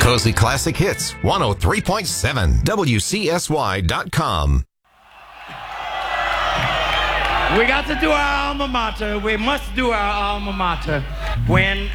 Cozy Classic Hits, 103.7, WCSY.com. We got to do our alma mater. We must do our alma mater. When